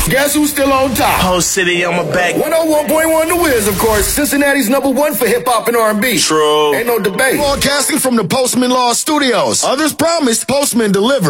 Guess who's still on top? Whole city on my back. 101.1 The Wiz, of course. Cincinnati's #1 for hip-hop and R&B. True. Ain't no debate. Broadcasting from the Postman Law Studios. Others promised, Postman delivered.